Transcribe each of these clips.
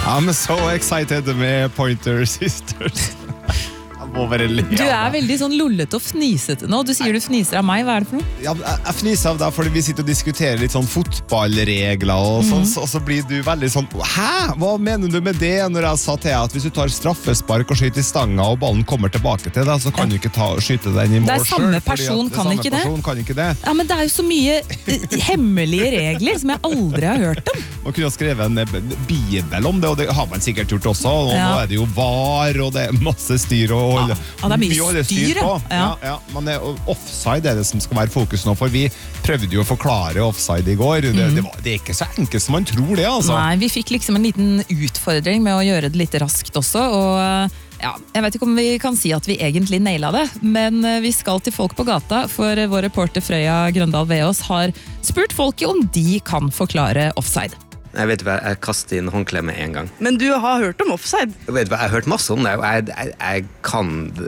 I'm so excited med Pointer Sisters. Du veldig sånn lullet og fnisete nå. Du sier du fniser av meg, hva det for noe? Ja, jeg fniser av deg fordi vi sitter og diskuterer litt sånn fotballregler og sånn, og så blir du veldig sånn, hæ? Hva mener du med det? Når jeg sa til deg at hvis du tar straffespark og skyter i stanga og ballen kommer tilbake til deg, så kan du ikke skyte den i mål selv. Samme person kan ikke det. Ja, men det jo så mye hemmelige regler som jeg aldri har hørt om. Man kunne ha skrevet en bibel om det, og det har man sikkert gjort også, og nå det jo VAR, og det masse styr og det mye styr på. Men offside det som skal være fokus nå, for vi prøvde jo å forklare offside i går. Det ikke så enkelt som man tror det, altså. Nei, vi fikk liksom en liten utfordring med å gjøre det litt raskt også, og jeg vet ikke om vi kan si at vi egentlig nailet det, men vi skal til folk på gata, for vår reporter Frøya Grøndal Veås har spurt folket om de kan forklare offside. Jeg vet hva, jeg kastet inn håndkle med en gang. Men du har hørt om offside? Jeg vet hva, jeg har hørt masse om det, og jeg kan...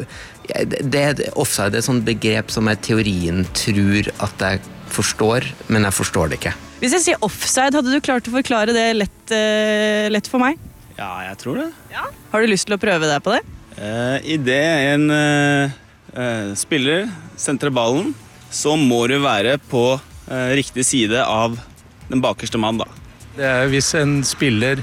Offside et sånt begrep som jeg teorien tror at jeg forstår, men jeg forstår det ikke. Hvis jeg sier offside, hadde du klart å forklare det lett for meg? Ja, jeg tror det. Ja. Har du lyst til å prøve deg på det? I det en spiller sentrer ballen, så må du være på riktig side av den bakerste mann da. Det hvis en spiller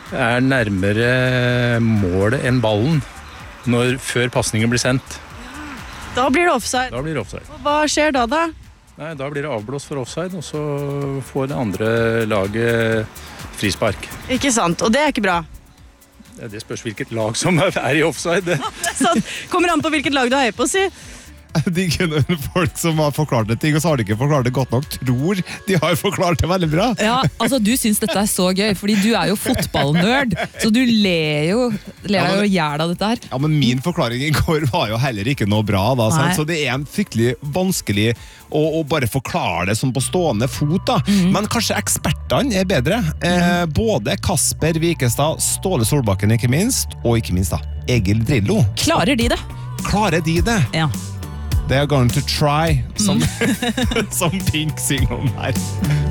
nærmere målet enn ballen før passningen blir sendt. Da blir det offside. Da blir det offside. Og hva skjer da? Nei, da blir det avblåst for offside, og så får det andre laget frispark. Ikke sant, og det ikke bra. Det spørs hvilket lag som i offside. Sånn, kommer an på hvilket lag du heier på, si. De kunne folk som har forklart det ting, og så har de ikke forklart det godt nok, tror de har forklart det veldig bra. Ja, altså du synes dette så gøy, fordi du jo fotballnerd, så du ler jo gjerne av dette her. Ja, men min forklaring i går var jo heller ikke noe bra da, så det en fryktelig vanskelig å bare forklare det som på stående fot da. Men kanskje ekspertene bedre. Både Kasper Wikestad, Ståle Solbakken ikke minst, og ikke minst da, Egil Drillo. Klarer de det? Klarer de det? Ja. They are going to try, som Pink synger om her.